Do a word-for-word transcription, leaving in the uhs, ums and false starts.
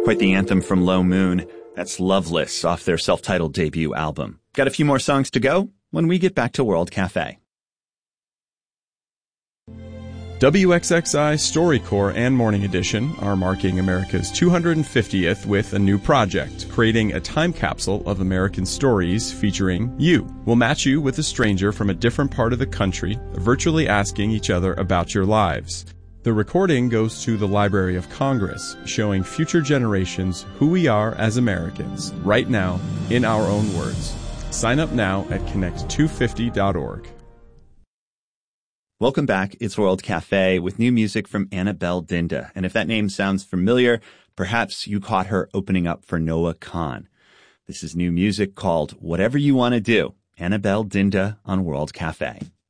Quite the anthem from Low Moon. That's Loveless off their self-titled debut album. Got a few more songs to go when we get back to World Cafe. W X X I, StoryCorps, and Morning Edition are marking America's two hundred fiftieth with a new project, creating a time capsule of American stories featuring you. We'll match you with a stranger from a different part of the country, virtually asking each other about your lives. The recording goes to the Library of Congress, showing future generations who we are as Americans, right now, in our own words. Sign up now at connect two fifty dot org. Welcome back. It's World Cafe with new music from Annabelle Dinda. And if that name sounds familiar, perhaps you caught her opening up for Noah Kahan. This is new music called Whatever You Want to Do. Annabelle Dinda on World Cafe.